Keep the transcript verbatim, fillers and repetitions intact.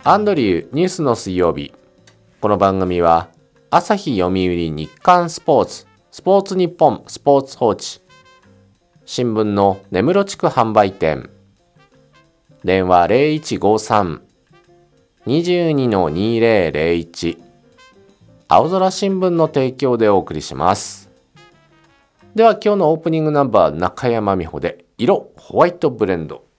アンドリューニュースの水曜日。この番組は朝日読売日刊スポーツ、スポーツニッポンスポーツ報知、新聞の根室地区販売店、電話 ゼロいちごさん にじゅうに にゼロゼロいち、青空新聞の提供でお送りします。では今日のオープニングナンバー、中山美穂で色ホワイトブレンド。